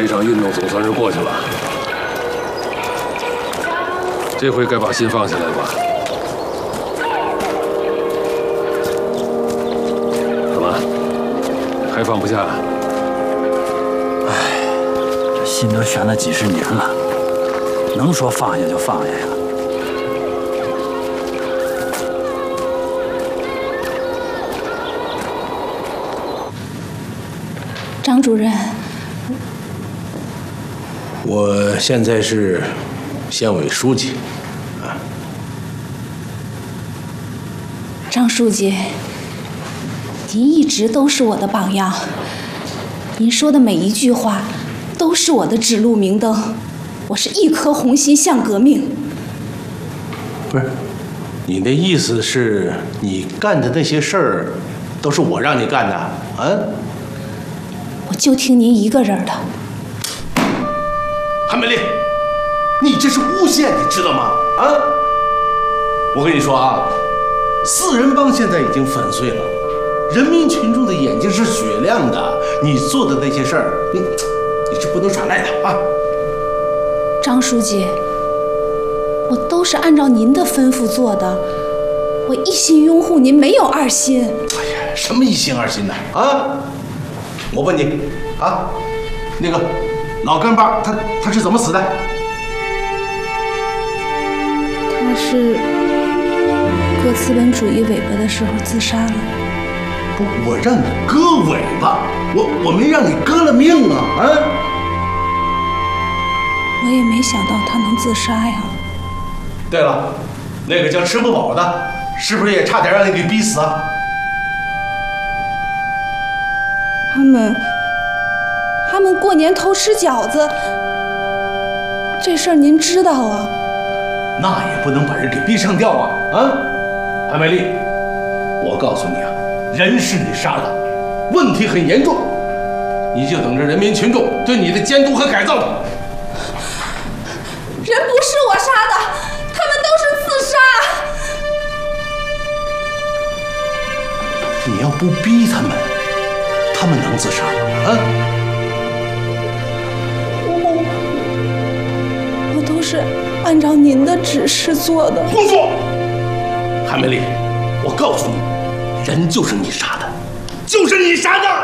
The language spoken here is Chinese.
这场运动总算是过去了，这回该把心放下来了吧？怎么，还放不下？ 哎，这心都悬了几十年了，能说放下就放下呀？ 张主任， 我现在是县委书记， 张书记，您一直都是我的榜样，您说的每一句话都是我的指路明灯，我是一颗红心向革命。 不是，你的意思是你干的那些事儿都是我让你干的啊？ 我就听您一个人的。 韩美丽，你这是诬陷，你知道吗？啊！我跟你说啊，四人帮现在已经粉碎了，人民群众的眼睛是雪亮的。你做的那些事儿，你是不能耍赖的啊！ 张书记，我都是按照您的吩咐做的，我一心拥护您，没有二心。 哎呀，什么一心二心的啊？我问你啊，那个老干巴他是怎么死的？ 他是割资本主义尾巴的时候自杀了。 不，我让你割尾巴，我没让你割了命啊！啊！ 我也没想到他能自杀呀。 对了，那个叫吃不饱的，是不是也差点让你给逼死啊？ 他们过年偷吃饺子，这事儿您知道啊？ 那也不能把人给逼上吊啊！啊，韩美丽，我告诉你啊，人是你杀的，问题很严重，你就等着人民群众对你的监督和改造吧。 人不是我杀的，他们都是自杀。 你要不逼他们，他们能自杀吗？啊？ 我都是按照您的指示做的。 胡说！韩美丽，我告诉你，人就是你杀的，就是你杀的。